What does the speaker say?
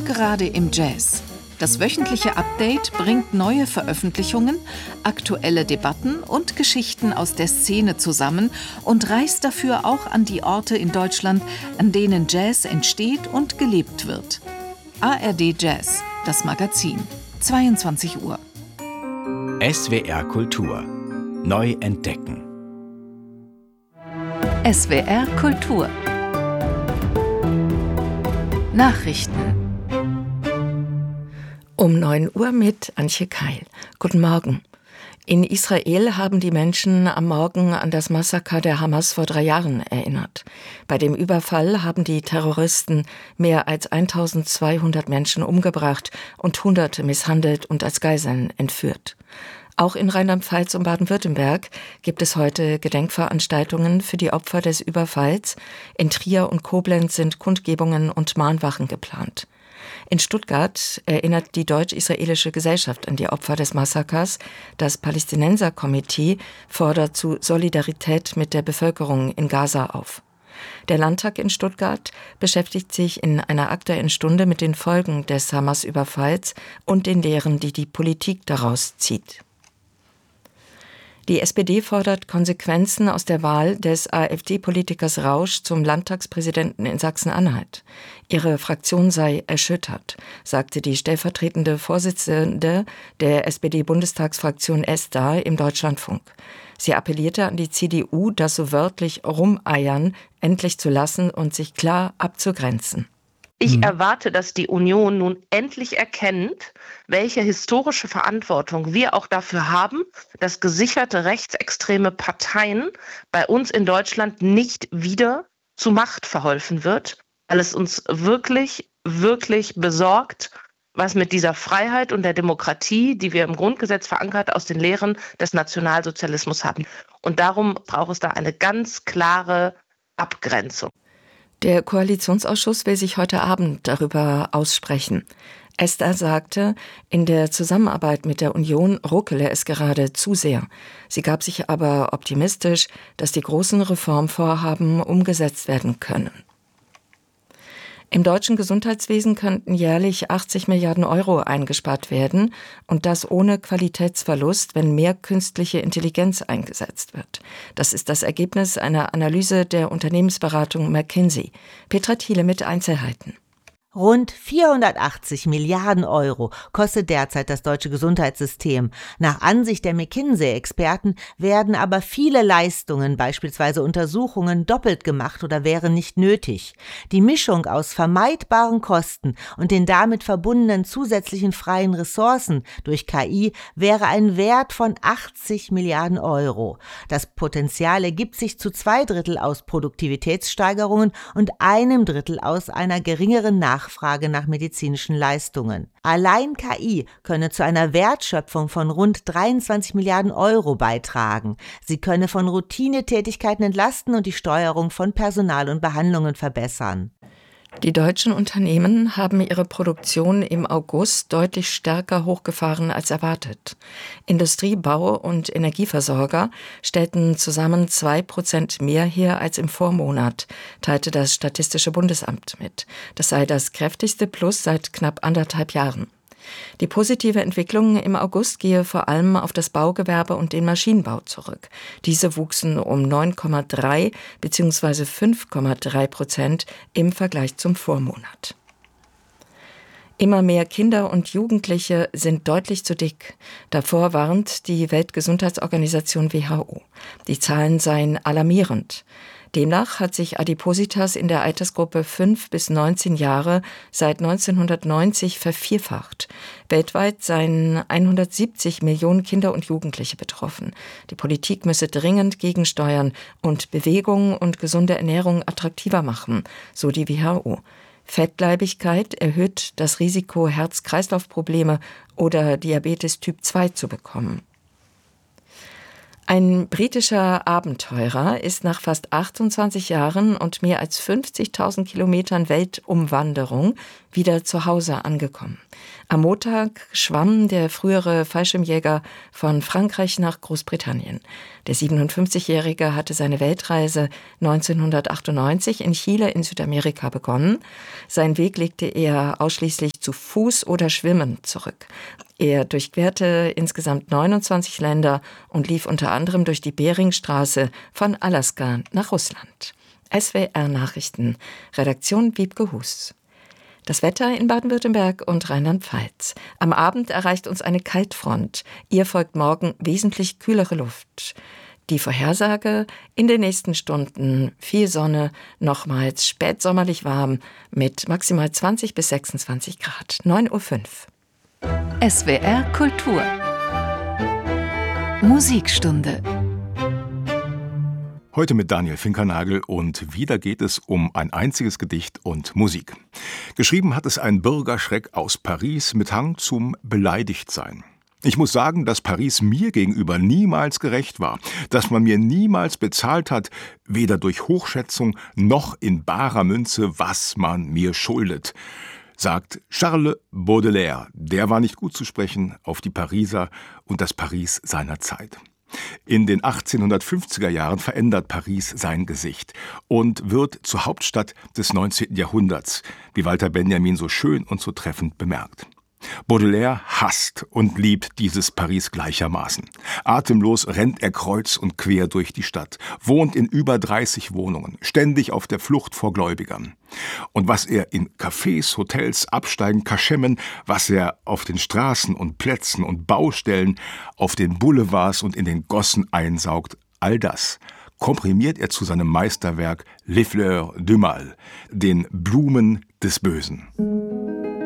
Gerade im Jazz. Das wöchentliche Update bringt neue Veröffentlichungen, aktuelle Debatten und Geschichten aus der Szene zusammen und reist dafür auch an die Orte in Deutschland, an denen Jazz entsteht und gelebt wird. ARD Jazz, das Magazin, 22 Uhr. SWR Kultur. Neu entdecken. SWR Kultur. Nachrichten. Um 9 Uhr mit Antje Keil. Guten Morgen. In Israel haben die Menschen am Morgen an das Massaker der Hamas vor 3 Jahren erinnert. Bei dem Überfall haben die Terroristen mehr als 1200 Menschen umgebracht und Hunderte misshandelt und als Geiseln entführt. Auch in Rheinland-Pfalz und Baden-Württemberg gibt es heute Gedenkveranstaltungen für die Opfer des Überfalls. In Trier und Koblenz sind Kundgebungen und Mahnwachen geplant. In Stuttgart erinnert die Deutsch-Israelische Gesellschaft an die Opfer des Massakers. Das Palästinenser-Komitee fordert zu Solidarität mit der Bevölkerung in Gaza auf. Der Landtag in Stuttgart beschäftigt sich in einer Aktuellen Stunde mit den Folgen des Hamas-Überfalls und den Lehren, die die Politik daraus zieht. Die SPD fordert Konsequenzen aus der Wahl des AfD-Politikers Rausch zum Landtagspräsidenten in Sachsen-Anhalt. Ihre Fraktion sei erschüttert, sagte die stellvertretende Vorsitzende der SPD-Bundestagsfraktion Esther im Deutschlandfunk. Sie appellierte an die CDU, das so wörtlich Rumeiern endlich zu lassen und sich klar abzugrenzen. Ich erwarte, dass die Union nun endlich erkennt, welche historische Verantwortung wir auch dafür haben, dass gesicherte rechtsextreme Parteien bei uns in Deutschland nicht wieder zu Macht verholfen wird, weil es uns wirklich, wirklich besorgt, was mit dieser Freiheit und der Demokratie, die wir im Grundgesetz verankert aus den Lehren des Nationalsozialismus haben. Und darum braucht es da eine ganz klare Abgrenzung. Der Koalitionsausschuss will sich heute Abend darüber aussprechen. Esther sagte, in der Zusammenarbeit mit der Union ruckele es gerade zu sehr. Sie gab sich aber optimistisch, dass die großen Reformvorhaben umgesetzt werden können. Im deutschen Gesundheitswesen könnten jährlich 80 Milliarden Euro eingespart werden und das ohne Qualitätsverlust, wenn mehr künstliche Intelligenz eingesetzt wird. Das ist das Ergebnis einer Analyse der Unternehmensberatung McKinsey. Petra Thiele mit Einzelheiten. Rund 480 Milliarden Euro kostet derzeit das deutsche Gesundheitssystem. Nach Ansicht der McKinsey-Experten werden aber viele Leistungen, beispielsweise Untersuchungen, doppelt gemacht oder wären nicht nötig. Die Mischung aus vermeidbaren Kosten und den damit verbundenen zusätzlichen freien Ressourcen durch KI wäre ein Wert von 80 Milliarden Euro. Das Potenzial ergibt sich zu 2/3 aus Produktivitätssteigerungen und 1/3 aus einer geringeren Nachfrage nach medizinischen Leistungen. Allein KI könne zu einer Wertschöpfung von rund 23 Milliarden Euro beitragen. Sie könne von Routinetätigkeiten entlasten und die Steuerung von Personal und Behandlungen verbessern. Die deutschen Unternehmen haben ihre Produktion im August deutlich stärker hochgefahren als erwartet. Industrie, Bau und Energieversorger stellten zusammen 2% mehr her als im Vormonat, teilte das Statistische Bundesamt mit. Das sei das kräftigste Plus seit knapp 1,5 Jahren. Die positive Entwicklung im August gehe vor allem auf das Baugewerbe und den Maschinenbau zurück. Diese wuchsen um 9,3 bzw. 5,3% im Vergleich zum Vormonat. Immer mehr Kinder und Jugendliche sind deutlich zu dick. Davor warnt die Weltgesundheitsorganisation WHO. Die Zahlen seien alarmierend. Demnach hat sich Adipositas in der Altersgruppe 5 bis 19 Jahre seit 1990 vervierfacht. Weltweit seien 170 Millionen Kinder und Jugendliche betroffen. Die Politik müsse dringend gegensteuern und Bewegung und gesunde Ernährung attraktiver machen, so die WHO. Fettleibigkeit erhöht das Risiko, Herz-Kreislauf-Probleme oder Diabetes Typ 2 zu bekommen. Ein britischer Abenteurer ist nach fast 28 Jahren und mehr als 50.000 Kilometern Weltumwanderung wieder zu Hause angekommen. Am Montag schwamm der frühere Fallschirmjäger von Frankreich nach Großbritannien. Der 57-Jährige hatte seine Weltreise 1998 in Chile in Südamerika begonnen. Seinen Weg legte er ausschließlich zu Fuß oder Schwimmen zurück. Er durchquerte insgesamt 29 Länder und lief unter anderem durch die Beringstraße von Alaska nach Russland. SWR Nachrichten, Redaktion Wiebke Hus. Das Wetter in Baden-Württemberg und Rheinland-Pfalz. Am Abend erreicht uns eine Kaltfront. Ihr folgt morgen wesentlich kühlere Luft. Die Vorhersage: in den nächsten Stunden viel Sonne, nochmals spätsommerlich warm mit maximal 20 bis 26 Grad. 9:05 Uhr. SWR Kultur. Musikstunde. Heute mit Daniel Finkernagel und wieder geht es um ein einziges Gedicht und Musik. Geschrieben hat es ein Bürgerschreck aus Paris mit Hang zum Beleidigtsein. Ich muss sagen, dass Paris mir gegenüber niemals gerecht war, dass man mir niemals bezahlt hat, weder durch Hochschätzung noch in barer Münze, was man mir schuldet, sagt Charles Baudelaire. Der war nicht gut zu sprechen auf die Pariser und das Paris seiner Zeit. In den 1850er Jahren verändert Paris sein Gesicht und wird zur Hauptstadt des 19. Jahrhunderts, wie Walter Benjamin so schön und so treffend bemerkt. Baudelaire hasst und liebt dieses Paris gleichermaßen. Atemlos rennt er kreuz und quer durch die Stadt, wohnt in über 30 Wohnungen, ständig auf der Flucht vor Gläubigern. Und was er in Cafés, Hotels, Absteigen, Kaschemmen, was er auf den Straßen und Plätzen und Baustellen, auf den Boulevards und in den Gossen einsaugt, all das komprimiert er zu seinem Meisterwerk Les Fleurs du Mal, den Blumen des Bösen.